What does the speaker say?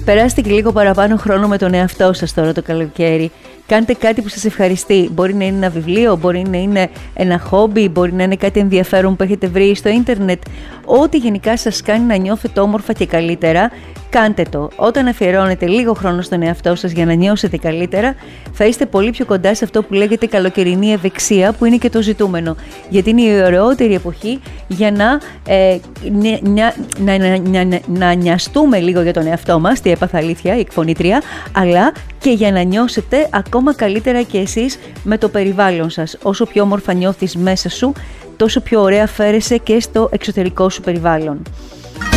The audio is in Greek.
Περάστε και λίγο παραπάνω χρόνο με τον εαυτό σας τώρα το καλοκαίρι. Κάντε κάτι που σας ευχαριστεί. Μπορεί να είναι ένα βιβλίο, μπορεί να είναι ένα χόμπι, μπορεί να είναι κάτι ενδιαφέρον που έχετε βρει στο ίντερνετ. Ό,τι γενικά σας κάνει να νιώθετε όμορφα και καλύτερα, κάντε το. Όταν αφιερώνετε λίγο χρόνο στον εαυτό σας για να νιώσετε καλύτερα, θα είστε πολύ πιο κοντά σε αυτό που λέγεται καλοκαιρινή ευεξία, που είναι και το ζητούμενο. Γιατί είναι η ωραιότερη εποχή για να νοιαστούμε λίγο για τον εαυτό μας, τι έπαθα αλήθεια, η εκφωνήτρια, αλλά και για να νιώσετε ακόμα καλύτερα και εσείς με το περιβάλλον σας. Όσο πιο όμορφα νιώθεις μέσα σου, τόσο πιο ωραία φέρεσαι και στο εξωτερικό σου περιβάλλον.